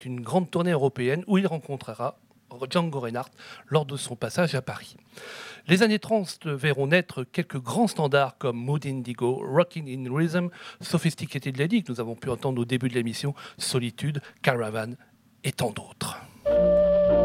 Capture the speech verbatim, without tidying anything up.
une grande tournée européenne où il rencontrera Django Reinhardt lors de son passage à Paris. Les années trente verront naître quelques grands standards comme Mood Indigo, Rockin' in Rhythm, Sophisticated Lady, que nous avons pu entendre au début de l'émission, Solitude, Caravan et tant d'autres.